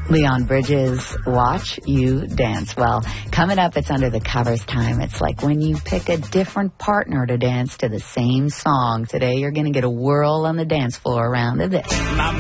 Leon Bridges, Watch You Dance. Well, coming up, it's Under the Covers time. It's like when you pick a different partner to dance to the same song. Today, you're going to get a whirl on the dance floor around to this.